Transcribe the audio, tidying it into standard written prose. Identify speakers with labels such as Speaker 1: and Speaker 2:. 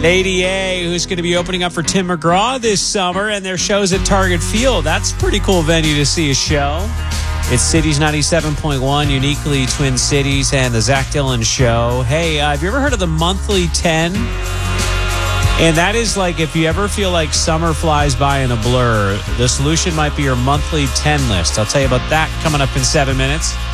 Speaker 1: Lady A, who's going to be opening up for Tim McGraw this summer, and their show's at Target Field. That's a pretty cool venue to see a show. It's Cities 97.1, uniquely Twin Cities, and the Zach Dillon Show. Hey, have you ever heard of the Monthly 10? And that is like if you ever feel like summer flies by in a blur, the solution might be your Monthly 10 list. I'll tell you about that coming up in 7 minutes.